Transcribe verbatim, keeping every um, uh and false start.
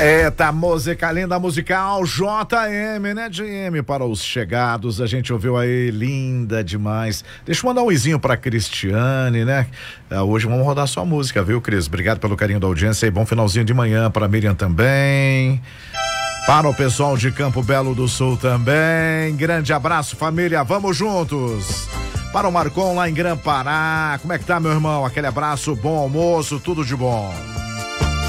Eita, música linda, musical J M, né? De M para os chegados, a gente ouviu aí, linda demais. Deixa eu mandar um izinho pra Cristiane, né? Uh, hoje vamos rodar sua música, viu, Cris? Obrigado pelo carinho da audiência e bom finalzinho de manhã pra Miriam também. Para o pessoal de Campo Belo do Sul também. Grande abraço, família, vamos juntos. Para o Marcon lá em Grã-Pará, como é que tá, meu irmão? Aquele abraço, bom almoço, tudo de bom.